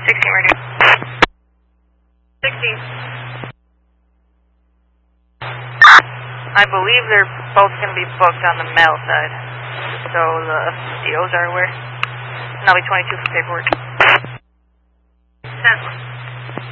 16 ready. 16. I believe they're both going to be booked on the mail side. So the DOs are aware. And I'll be 22 for paperwork. 10.